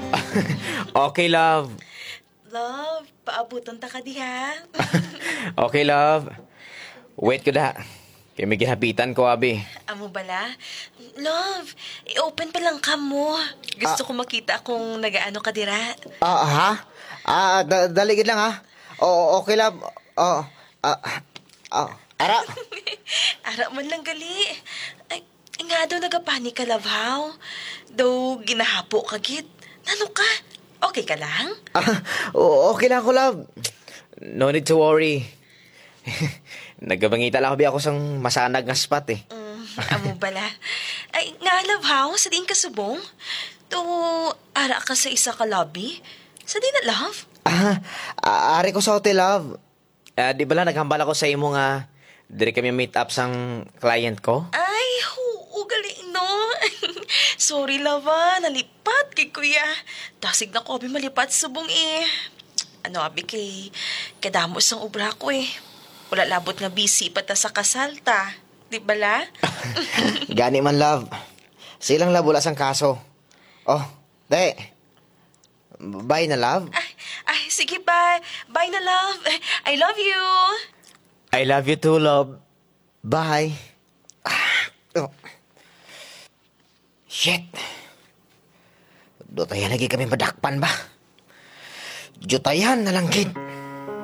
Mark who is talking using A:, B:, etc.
A: Okay, love.
B: Love, paabutan ta ka diha.
A: Okay, love. Wait ko da. Kaya may ginapitan ko, abi.
B: Amo bala? Love, i-open pa lang ka mo. Gusto ko makita kung nagaano ka dira.
C: Ha? Daligid lang ha. Oo, okay lang. Oo. Ara.
B: Ara man lang gali. Ay, nga daw nagapani ka, love, how? Daw ginahapo ka, git. Nano ka? Okay ka lang?
C: Okay lang ko, love.
A: No need to worry. Nagabangita lang ako sang masanag nga spot eh.
B: Amo bala. Ay, nga, love, how? Sa diin ka subong? To, ara ka sa isa ka lobby? Sa di na, love?
C: Ari ko sa hotel, love.
A: Di ba lang naghambal ako sa imo nga dire kami meet up sang client ko?
B: Ay, galing, no? Sorry, lava. Nalipat kay kuya. Dasig na ko, abi malipat subong eh. Ano, abi kay kadamos ang ubra ko eh. Wala labot nga busy pa ta sa kasal ta. Di ba la?
C: Gani man, love. Silang love, wala sang kaso. Oh, de. Bye na, love.
B: Ay, sige, bye. Bye na, love. I love you.
A: I love you too, love.
C: Bye. Oh. Shit. Dotayan lagi kami madakpan ba? Jutayan na lang, kid.